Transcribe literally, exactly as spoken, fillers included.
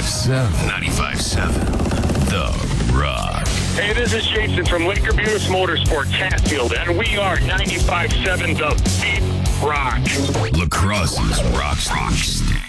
seven. ninety-five seven. The Rock. Hey, this is Jason from Laker Buick Motorsports Hatfield, and we are ninety-five seven The Beat Rock. La Crosse's Rock Station.